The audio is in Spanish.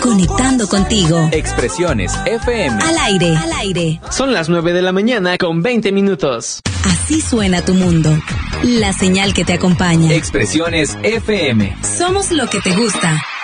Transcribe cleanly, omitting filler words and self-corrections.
conectando contigo. Expresiones FM. Al aire. Son las 9 de la mañana con 20 minutos. Así suena tu mundo. La señal que te acompaña. Expresiones FM. Somos lo que te gusta.